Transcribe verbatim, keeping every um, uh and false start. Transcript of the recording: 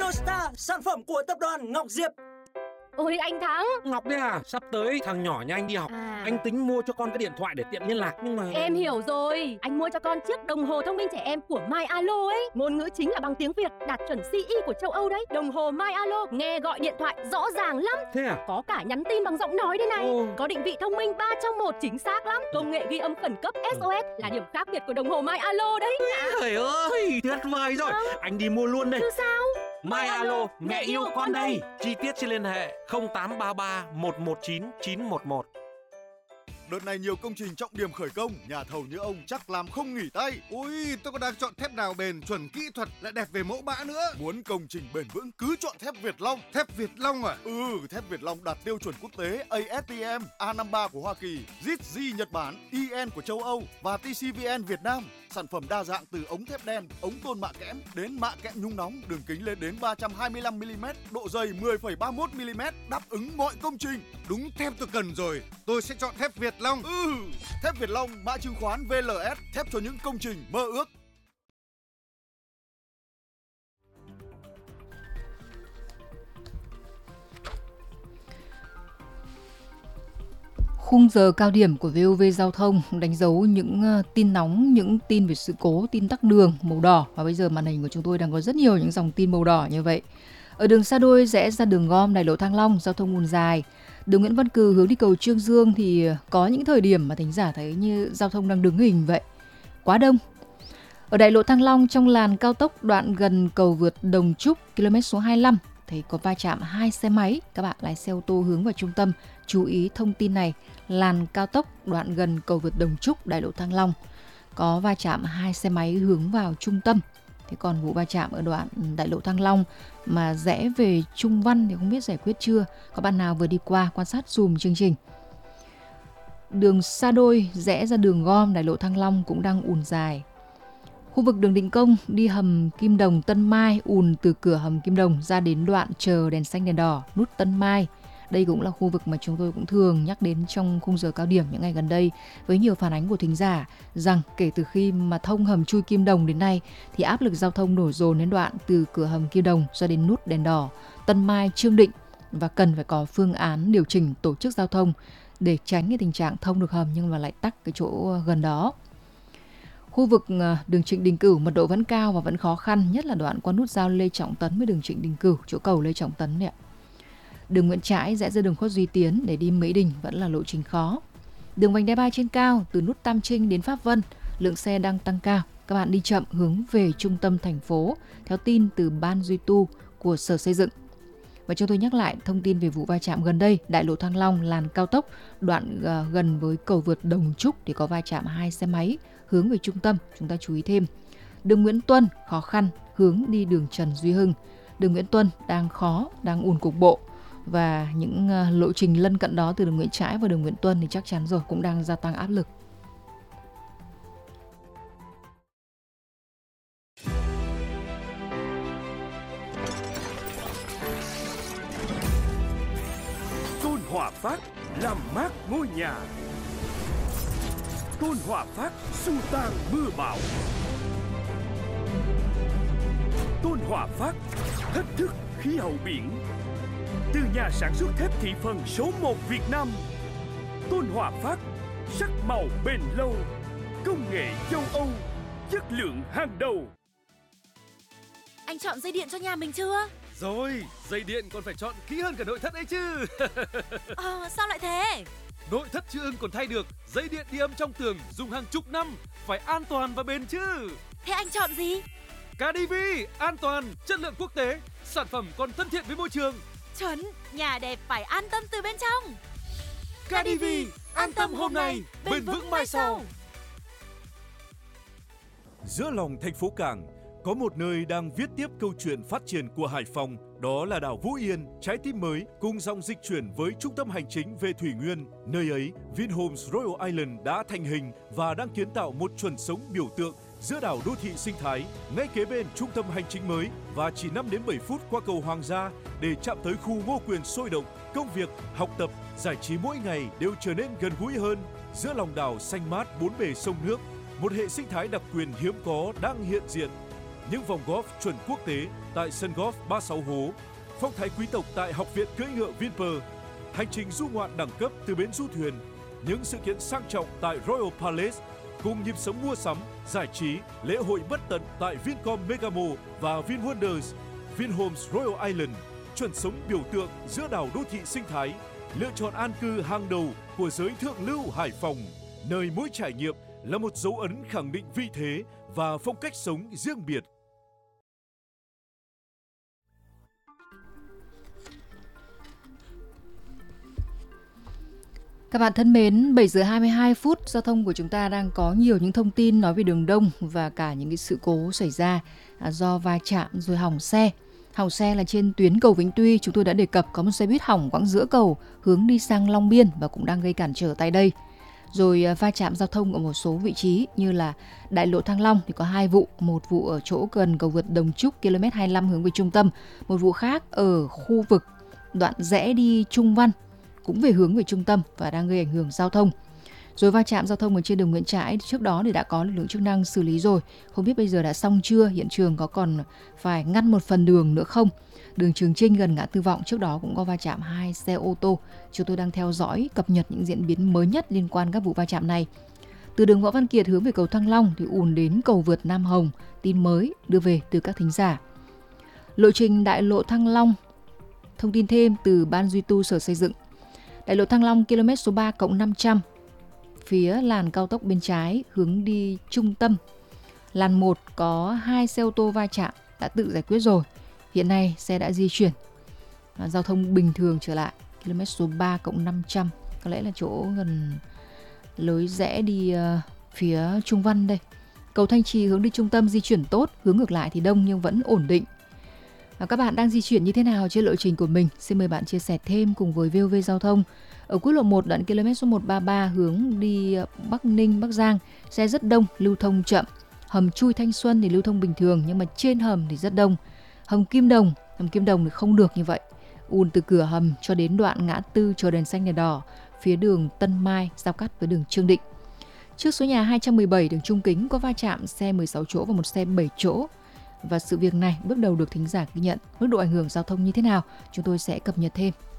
Nostar, sản phẩm của tập đoàn Ngọc Diệp. Ôi anh Thắng. Ngọc đấy à? Sắp tới thằng nhỏ nhà anh đi học, à. Anh tính mua cho con cái điện thoại để tiện liên lạc nhưng mà... Em hiểu rồi. Anh mua cho con chiếc đồng hồ thông minh trẻ em của MyAlo ấy. Ngôn ngữ chính là bằng tiếng Việt, đạt chuẩn xê e của châu Âu đấy. Đồng hồ MyAlo nghe gọi điện thoại rõ ràng lắm. Thế à? Có cả nhắn tin bằng giọng nói đây này. Ồ. Có định vị thông minh ba trong một, chính xác lắm. Công nghệ ghi âm khẩn cấp ét ô ét là điểm khác biệt của đồng hồ MyAlo đấy. Trời ơi, tuyệt vời rồi. À. Anh đi mua luôn đây. Chứ sao? MyAlo, mẹ yêu con đây. Chi tiết xin liên hệ không tám ba ba một một chín chín một một. Đợt này nhiều công trình trọng điểm khởi công, nhà thầu như ông chắc làm không nghỉ tay. Ui, tôi còn đang chọn thép nào bền, chuẩn kỹ thuật, lại đẹp về mẫu mã nữa. Muốn công trình bền vững cứ chọn thép Việt Long. Thép Việt Long à? Ừ, thép Việt Long đạt tiêu chuẩn quốc tế a ét tê em, A năm mươi ba của Hoa Kỳ, giê i tê giê Nhật Bản, i en của châu Âu và tê xê vê en Việt Nam. Sản phẩm đa dạng từ ống thép đen, ống tôn mạ kẽm đến mạ kẽm nhúng nóng, đường kính lên đến ba trăm hai mươi lăm mi li mét, độ dày mười phẩy ba mươi mốt mi li mét, đáp ứng mọi công trình. Đúng thép tôi cần rồi, tôi sẽ chọn thép Việt Long. Ừ, thép Việt Long, mã chứng khoán vê lờ ét, thép cho những công trình mơ ước. Khung giờ cao điểm của vê o vê Giao thông đánh dấu những tin nóng, những tin về sự cố, tin tắc đường màu đỏ. Và bây giờ màn hình của chúng tôi đang có rất nhiều những dòng tin màu đỏ như vậy. Ở đường Sa Đôi rẽ ra đường Gom, đại lộ Thăng Long, giao thông ùn dài. Đường Nguyễn Văn Cừ hướng đi cầu Trương Dương thì có những thời điểm mà thính giả thấy như giao thông đang đứng hình vậy. Quá đông. Ở đại lộ Thăng Long trong làn cao tốc đoạn gần cầu vượt Đồng Trúc, km số hai mươi lăm, thấy có va chạm hai xe máy. Các bạn lái xe ô tô hướng vào trung tâm chú ý thông tin này. Làn cao tốc đoạn gần cầu vượt Đồng Trúc, đại lộ Thăng Long có va chạm hai xe máy hướng vào trung tâm. Thế còn vụ va chạm ở đoạn đại lộ Thăng Long mà rẽ về Trung Văn thì không biết giải quyết chưa. Có bạn nào vừa đi qua quan sát dùm chương trình. Đường Sa Đôi rẽ ra đường Gom, đại lộ Thăng Long cũng đang ùn dài. Khu vực đường Định Công đi hầm Kim Đồng Tân Mai ùn từ cửa hầm Kim Đồng ra đến đoạn chờ đèn xanh đèn đỏ nút Tân Mai. Đây cũng là khu vực mà chúng tôi cũng thường nhắc đến trong khung giờ cao điểm những ngày gần đây, với nhiều phản ánh của thính giả rằng kể từ khi mà thông hầm chui Kim Đồng đến nay thì áp lực giao thông đổ dồn đến đoạn từ cửa hầm Kim Đồng ra đến nút đèn đỏ Tân Mai Trương Định, và cần phải có phương án điều chỉnh tổ chức giao thông để tránh cái tình trạng thông được hầm nhưng mà lại tắc cái chỗ gần đó. Khu vực đường Trịnh Đình Cửu mật độ vẫn cao và vẫn khó khăn, nhất là đoạn qua nút giao Lê Trọng Tấn với đường Trịnh Đình Cửu, chỗ cầu Lê Trọng Tấn này ạ. Đường Nguyễn Trãi rẽ ra đường Khuất Duy Tiến để đi Mỹ Đình vẫn là lộ trình khó. Đường vành đai ba trên cao từ nút Tam Trinh đến Pháp Vân, lượng xe đang tăng cao. Các bạn đi chậm hướng về trung tâm thành phố, theo tin từ Ban Duy tu của Sở Xây dựng. Và chúng tôi nhắc lại thông tin về vụ va chạm gần đây, đại lộ Thăng Long, làn cao tốc, đoạn uh, gần với cầu vượt Đồng Trúc thì có va chạm hai xe máy hướng về trung tâm, chúng ta chú ý thêm. Đường Nguyễn Tuân khó khăn, hướng đi đường Trần Duy Hưng. Đường Nguyễn Tuân đang khó, đang ùn cục bộ. Và những uh, lộ trình lân cận đó từ đường Nguyễn Trãi và đường Nguyễn Tuân thì chắc chắn rồi cũng đang gia tăng áp lực. Tôn Hòa Phát làm mát ngôi nhà. Tôn Hòa Phát xua tan mưa bão. Tôn Hòa Phát thách thức khí hậu biển. Từ nhà sản xuất thép thị phần số một Việt Nam, Tôn Hòa Phát, sắc màu bền lâu, công nghệ châu Âu, chất lượng hàng đầu. Anh chọn dây điện cho nhà mình chưa? Rồi, dây điện còn phải chọn kỹ hơn cả nội thất ấy chứ. À, sao lại thế? Nội thất chưa ưng còn thay được, dây điện đi âm trong tường dùng hàng chục năm, phải an toàn và bền chứ. Thế anh chọn gì? ca đê vê, an toàn, chất lượng quốc tế, sản phẩm còn thân thiện với môi trường. Chuẩn, nhà đẹp phải an tâm từ bên trong. ca đê vê, an tâm hôm nay, bền vững mai sau. Giữa lòng thành phố Cảng, có một nơi đang viết tiếp câu chuyện phát triển của Hải Phòng, đó là đảo Vũ Yên, trái tim mới cùng dòng dịch chuyển với trung tâm hành chính về Thủy Nguyên. Nơi ấy, Vinhomes Royal Island đã thành hình và đang kiến tạo một chuẩn sống biểu tượng giữa đảo đô thị sinh thái, ngay kế bên trung tâm hành chính mới và chỉ năm đến bảy phút qua cầu Hoàng gia để chạm tới khu Ngô Quyền sôi động. Công việc, học tập, giải trí mỗi ngày đều trở nên gần gũi hơn. Giữa lòng đảo xanh mát bốn bề sông nước, một hệ sinh thái đặc quyền hiếm có đang hiện diện. những vòng golf chuẩn quốc tế tại sân golf ba mươi sáu hố, phong thái quý tộc tại Học viện cưỡi ngựa Vinpearl, hành trình du ngoạn đẳng cấp từ bến du thuyền, những sự kiện sang trọng tại Royal Palace, cùng nhịp sống mua sắm, giải trí, lễ hội bất tận tại Vincom Megamo và VinWonders, Vinhomes Royal Island, chuẩn sống biểu tượng giữa đảo đô thị sinh thái, lựa chọn an cư hàng đầu của giới thượng lưu Hải Phòng, nơi mỗi trải nghiệm là một dấu ấn khẳng định vị thế và phong cách sống riêng biệt. Các bạn thân mến, bảy giờ hai mươi hai phút, giao thông của chúng ta đang có nhiều những thông tin nói về đường đông và cả những cái sự cố xảy ra do va chạm rồi hỏng xe. Hỏng xe là trên tuyến cầu Vĩnh Tuy, chúng tôi đã đề cập có một xe buýt hỏng quãng giữa cầu hướng đi sang Long Biên và cũng đang gây cản trở tại đây. Rồi va chạm giao thông ở một số vị trí như là đại lộ Thăng Long thì có hai vụ, một vụ ở chỗ gần cầu vượt Đồng Trúc km hai mươi lăm hướng về trung tâm, một vụ khác ở khu vực đoạn rẽ đi Trung Văn cũng về hướng về trung tâm và đang gây ảnh hưởng giao thông. Rồi va chạm giao thông ở trên đường Nguyễn Trãi trước đó thì đã có lực lượng chức năng xử lý rồi. Không biết bây giờ đã xong chưa, hiện trường có còn phải ngăn một phần đường nữa không? Đường Trường Chinh gần ngã Tư Vọng trước đó cũng có va chạm hai xe ô tô. Chúng tôi đang theo dõi cập nhật những diễn biến mới nhất liên quan các vụ va chạm này. Từ đường Võ Văn Kiệt hướng về cầu Thăng Long thì ùn đến cầu vượt Nam Hồng, tin mới đưa về từ các thính giả. Lộ trình đại lộ Thăng Long, thông tin thêm từ Ban Duy tu Sở Xây dựng. Đại lộ Thăng Long km số ba cộng năm trăm, phía làn cao tốc bên trái hướng đi trung tâm. Làn một có hai xe ô tô va chạm đã tự giải quyết rồi. Hiện nay xe đã di chuyển, giao thông bình thường trở lại. Km số ba cộng năm trăm, có lẽ là chỗ gần lối rẽ đi uh, phía Trung Văn đây. Cầu Thanh Trì hướng đi trung tâm di chuyển tốt, hướng ngược lại thì đông nhưng vẫn ổn định. À, các bạn đang di chuyển như thế nào trên lộ trình của mình? Xin mời bạn chia sẻ thêm cùng với vê o vê Giao thông. Ở quốc lộ một đoạn km số một trăm ba mươi ba hướng đi Bắc Ninh, Bắc Giang, xe rất đông, lưu thông chậm. Hầm chui Thanh Xuân thì lưu thông bình thường nhưng mà trên hầm thì rất đông. Hầm Kim Đồng, hầm Kim Đồng thì không được như vậy. Ùn từ cửa hầm cho đến đoạn ngã tư chờ đèn xanh đèn đỏ, phía đường Tân Mai giao cắt với đường Trương Định. Trước số nhà hai trăm mười bảy đường Trung Kính có va chạm xe mười sáu chỗ và một xe bảy chỗ. Và sự việc này bước đầu được thính giả ghi nhận. Mức độ ảnh hưởng giao thông như thế nào, chúng tôi sẽ cập nhật thêm.